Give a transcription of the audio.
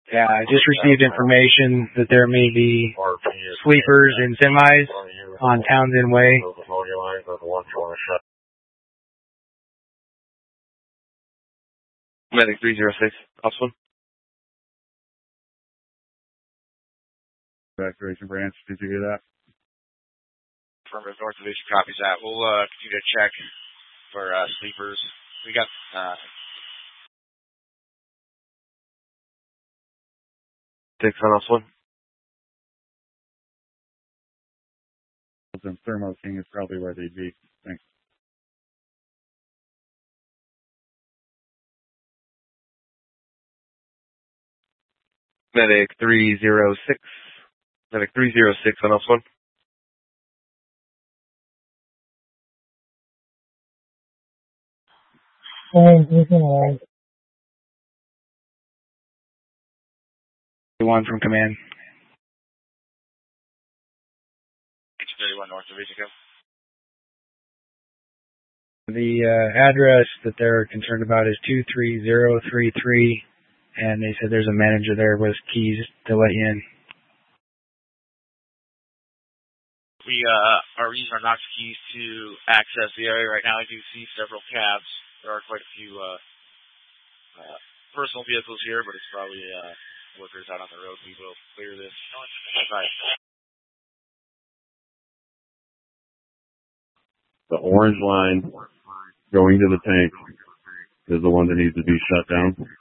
Yeah, I just received information that there may be sleepers in semis on Townsend Way. Medic 306, Austin. Evacuation branch, did you hear that? Affirmative, North Division copies that. We'll continue to check for sleepers. We got 6 on Austin. Thermo King is probably where they'd be. Thanks. Medic 306. Medic 306 on Austin. One from command. 31 North Division, go. The address that they're concerned about is 23033, and they said there's a manager there with keys to let you in. We are using our Knox keys to access the area right now. I do see several cabs. There are quite a few personal vehicles here, but it's probably workers out on the road. We will clear this. Bye. The orange line going to the tank is the one that needs to be shut down.